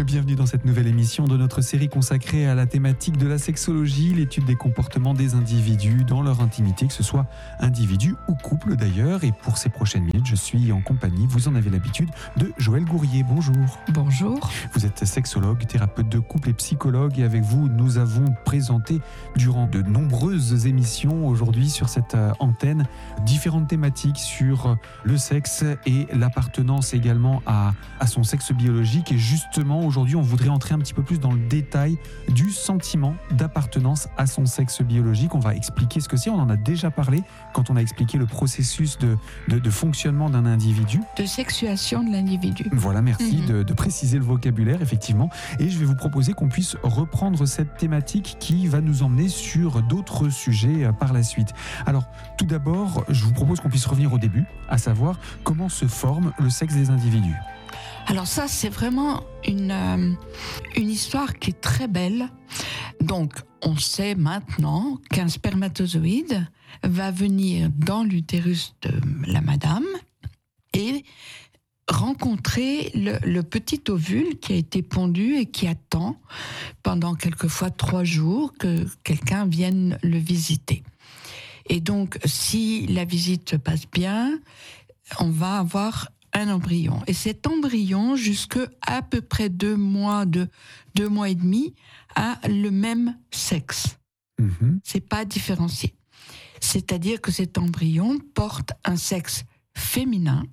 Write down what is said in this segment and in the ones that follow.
Bienvenue dans cette nouvelle émission de notre série consacrée à la thématique de la sexologie, l'étude des comportements des individus dans leur intimité, que ce soit individu ou couple d'ailleurs. Et pour ces prochaines minutes, je suis en compagnie, vous en avez l'habitude, de Joëlle Gourrier. Bonjour. Bonjour. Vous êtes sexologue, thérapeute de couple et psychologue. Et avec vous, nous avons présenté durant de nombreuses émissions aujourd'hui sur cette antenne différentes thématiques sur le sexe et l'appartenance également à son sexe biologique. Et justement, aujourd'hui, on voudrait entrer un petit peu plus dans le détail du sentiment d'appartenance à son sexe biologique. On va expliquer ce que c'est. On en a déjà parlé quand on a expliqué le processus de fonctionnement d'un individu. De sexuation de l'individu. Voilà, merci de préciser le vocabulaire, effectivement. Et je vais vous proposer qu'on puisse reprendre cette thématique qui va nous emmener sur d'autres sujets par la suite. Alors, tout d'abord, je vous propose qu'on puisse revenir au début, à savoir comment se forme le sexe des individus. Alors ça, c'est vraiment une histoire qui est très belle. Donc, on sait maintenant qu'un spermatozoïde va venir dans l'utérus de la madame et rencontrer le petit ovule qui a été pondu et qui attend pendant quelquefois 3 jours que quelqu'un vienne le visiter. Et donc, si la visite se passe bien, on va avoir un embryon. Et cet embryon, jusqu'à à peu près 2 mois, 2 mois et demi, a le même sexe. C'est pas différencié. C'est-à-dire que cet embryon porte un sexe féminin,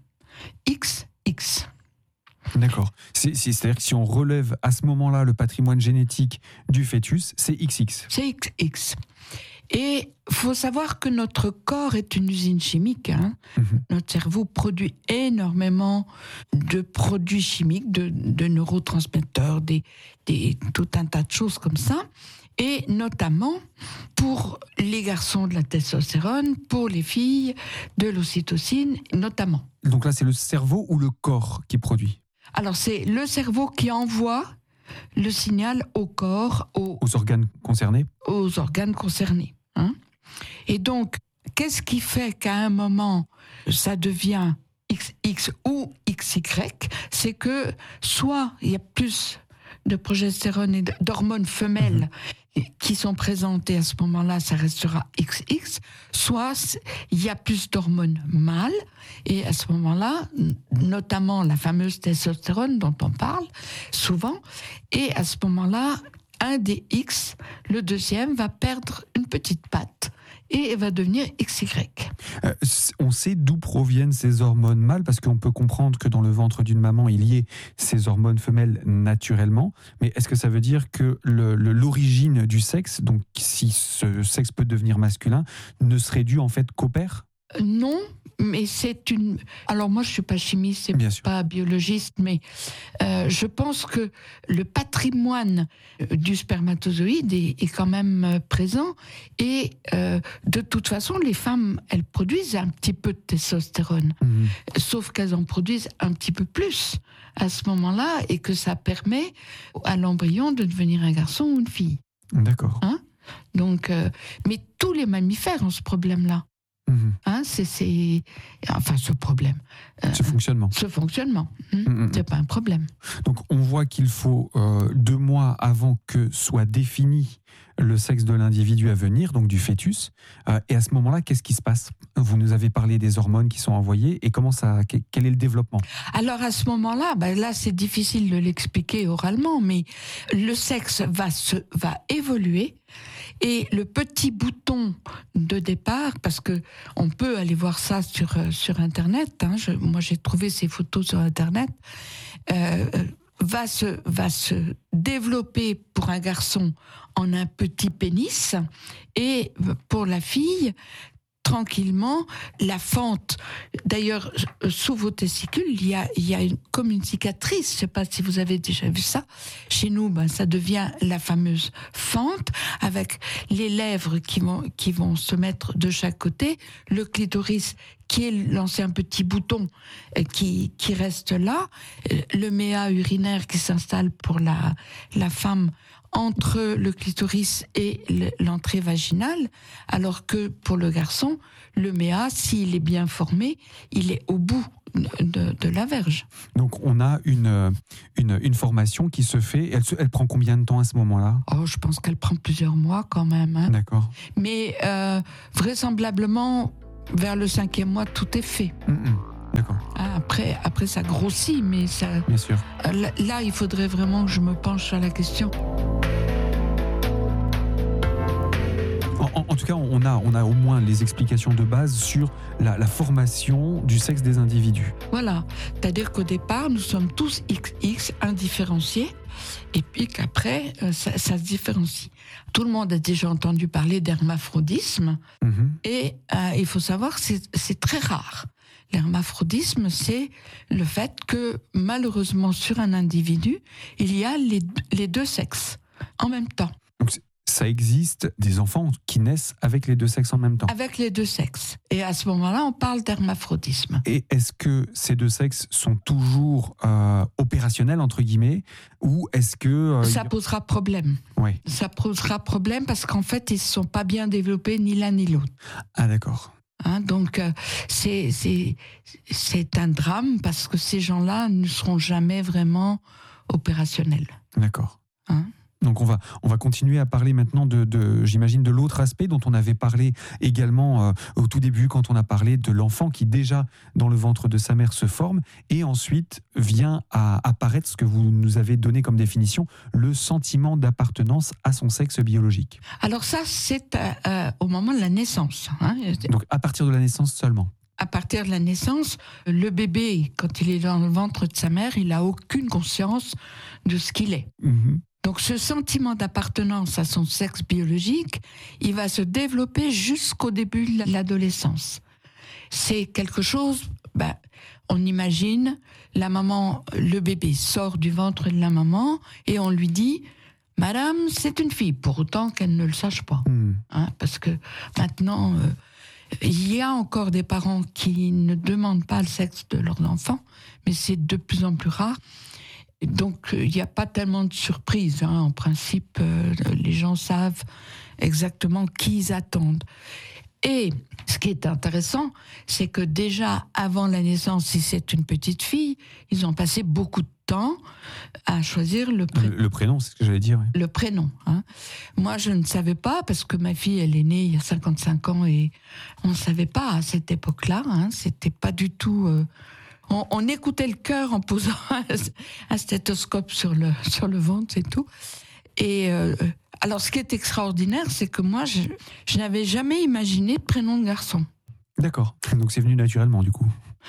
XX. D'accord. C'est-à-dire que si on relève à ce moment-là le patrimoine génétique du fœtus, c'est XX. C'est XX. Et il faut savoir que notre corps est une usine chimique. Notre cerveau produit énormément de produits chimiques, de neurotransmetteurs, tout un tas de choses comme ça. Et notamment, pour les garçons, de la testostérone, pour les filles, de l'ocytocine, notamment. Donc là, c'est le cerveau ou le corps qui produit ? Alors, c'est le cerveau qui envoie le signal au corps, aux organes concernés. Aux organes concernés. Et donc, qu'est-ce qui fait qu'à un moment, ça devient XX ou XY ? C'est que soit il y a plus de progestérone et d'hormones femelles qui sont présentes et à ce moment-là, ça restera XX, soit il y a plus d'hormones mâles et à ce moment-là, notamment la fameuse testostérone dont on parle souvent, et à ce moment-là, un des X, le deuxième, va perdre une petite patte et va devenir XY. On sait d'où proviennent ces hormones mâles, parce qu'on peut comprendre que dans le ventre d'une maman, il y ait ces hormones femelles naturellement, mais est-ce que ça veut dire que l'origine du sexe, donc si ce sexe peut devenir masculin, ne serait due en fait qu'au père ? Non, mais c'est une... Alors moi, je ne suis pas chimiste, pas biologiste, mais je pense que le patrimoine du spermatozoïde est quand même présent. Et de toute façon, les femmes, elles produisent un petit peu de testostérone, sauf qu'elles en produisent un petit peu plus à ce moment-là, et que ça permet à l'embryon de devenir un garçon ou une fille. D'accord. Donc, mais tous les mammifères ont ce problème-là. Ce problème. Ce fonctionnement. C'est pas un problème. Donc on voit qu'il faut 2 mois avant que soit défini le sexe de l'individu à venir, donc du fœtus. Et à ce moment-là, qu'est-ce qui se passe ? Vous nous avez parlé des hormones qui sont envoyées et quel est le développement ? Alors à ce moment-là, là c'est difficile de l'expliquer oralement, mais le sexe va évoluer. Et le petit bouton de départ, parce que on peut aller voir ça sur Internet, moi j'ai trouvé ces photos sur Internet, va se développer pour un garçon en un petit pénis, et pour la fille, tranquillement, la fente. D'ailleurs, sous vos testicules, il y a comme une cicatrice. Je ne sais pas si vous avez déjà vu ça. Chez nous, ça devient la fameuse fente avec les lèvres qui vont se mettre de chaque côté, le clitoris qui est l'ancien petit bouton qui reste là, le méa urinaire qui s'installe pour la femme entre le clitoris et l'entrée vaginale, alors que pour le garçon, le méa, s'il est bien formé, il est au bout de la verge. Donc on a une formation qui se fait. Elle prend combien de temps à ce moment-là ? Oh, je pense qu'elle prend plusieurs mois quand même. Hein. D'accord. Mais vraisemblablement, vers le 5e mois, tout est fait. D'accord. Après, ça grossit, mais ça. Bien sûr. Là, il faudrait vraiment que je me penche sur la question. En tout cas, on a au moins les explications de base sur la formation du sexe des individus. Voilà. C'est-à-dire qu'au départ, nous sommes tous XX indifférenciés, et puis qu'après, ça se différencie. Tout le monde a déjà entendu parler d'hermaphrodisme, et il faut savoir que c'est très rare. L'hermaphrodisme, c'est le fait que, malheureusement, sur un individu, il y a les deux sexes en même temps. Donc, ça existe des enfants qui naissent avec les deux sexes en même temps. Avec les deux sexes. Et à ce moment-là, on parle d'hermaphrodisme. Et est-ce que ces deux sexes sont toujours opérationnels, entre guillemets, ou est-ce que... ça posera problème. Oui. Ça posera problème parce qu'en fait, ils ne sont pas bien développés ni l'un ni l'autre. Ah, d'accord. Hein, donc, c'est un drame parce que ces gens-là ne seront jamais vraiment opérationnels. D'accord. Hein? Donc on va continuer à parler maintenant j'imagine, de l'autre aspect dont on avait parlé également au tout début quand on a parlé de l'enfant qui déjà dans le ventre de sa mère se forme et ensuite vient à apparaître ce que vous nous avez donné comme définition, le sentiment d'appartenance à son sexe biologique. Alors ça, c'est au moment de la naissance. Hein. Donc à partir de la naissance seulement. À partir de la naissance, le bébé, quand il est dans le ventre de sa mère, il n'a aucune conscience de ce qu'il est. Donc ce sentiment d'appartenance à son sexe biologique, il va se développer jusqu'au début de l'adolescence. C'est quelque chose, on imagine, la maman, le bébé sort du ventre de la maman et on lui dit « Madame, c'est une fille », pour autant qu'elle ne le sache pas. Hein, parce que maintenant, il y a encore des parents qui ne demandent pas le sexe de leurs enfants, mais c'est de plus en plus rare. Donc, il n'y a pas tellement de surprises. Hein. En principe, les gens savent exactement qui ils attendent. Et ce qui est intéressant, c'est que déjà, avant la naissance, si c'est une petite fille, ils ont passé beaucoup de temps à choisir le prénom. Le prénom, c'est ce que j'allais dire. Oui. Le prénom. Hein. Moi, je ne savais pas, parce que ma fille, elle est née il y a 55 ans, et on ne savait pas à cette époque-là. Hein. C'était pas du tout... On écoutait le cœur en posant un stéthoscope sur le ventre, c'est tout. Et alors, ce qui est extraordinaire, c'est que moi, je n'avais jamais imaginé de prénom de garçon. D'accord. Donc c'est venu naturellement, du coup.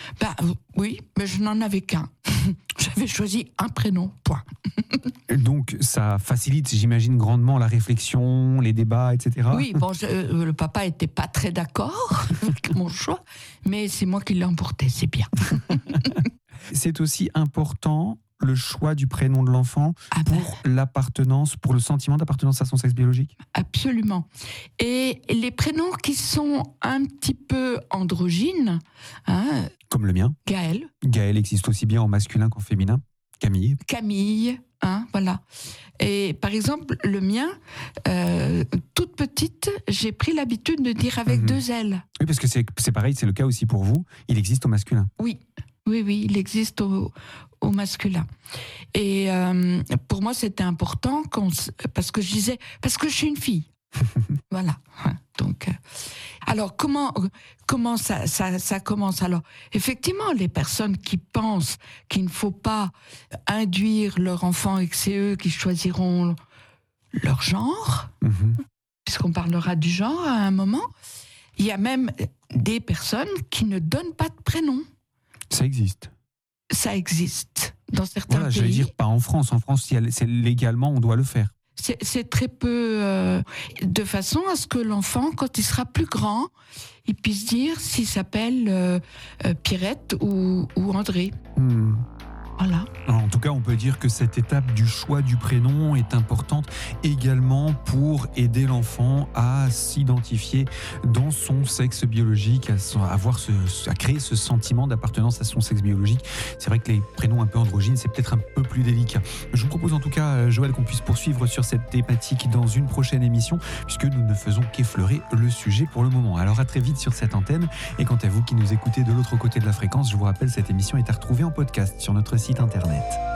Oui, mais je n'en avais qu'un. J'avais choisi un prénom, point. Donc ça facilite, j'imagine, grandement la réflexion, les débats, etc. Oui, bon, le papa n'était pas très d'accord avec mon choix, mais c'est moi qui l'ai emporté, c'est bien. C'est aussi important le choix du prénom de l'enfant pour l'appartenance, pour le sentiment d'appartenance à son sexe biologique ? Absolument. Et les prénoms qui sont un petit peu androgynes, hein, comme le mien. Gaël. Gaël existe aussi bien en masculin qu'en féminin. Camille. Camille, hein, voilà. Et par exemple, le mien, toute petite, j'ai pris l'habitude de dire avec 2 L. Oui, parce que c'est pareil, c'est le cas aussi pour vous. Il existe au masculin. Oui, il existe au masculin. Et pour moi, c'était important parce que je disais, parce que je suis une fille. Voilà. Donc, alors, comment ça commence ? Alors, effectivement, les personnes qui pensent qu'il ne faut pas induire leur enfant et que c'est eux qui choisiront leur genre, puisqu'on parlera du genre à un moment, il y a même des personnes qui ne donnent pas de prénom. Ça existe. Ça existe dans certains pays. J'allais dire pas en France. En France, c'est légalement, on doit le faire. C'est très peu, de façon à ce que l'enfant, quand il sera plus grand, il puisse dire s'il s'appelle Pierrette ou André. Voilà. En tout tout cas, on peut dire que cette étape du choix du prénom est importante également pour aider l'enfant à s'identifier dans son sexe biologique, à créer ce sentiment d'appartenance à son sexe biologique. C'est vrai que les prénoms un peu androgynes, c'est peut-être un peu plus délicat. Je vous propose en tout cas, Joël, qu'on puisse poursuivre sur cette thématique dans une prochaine émission, puisque nous ne faisons qu'effleurer le sujet pour le moment. Alors à très vite sur cette antenne, et quant à vous qui nous écoutez de l'autre côté de la fréquence, je vous rappelle, cette émission est à retrouver en podcast sur notre site internet.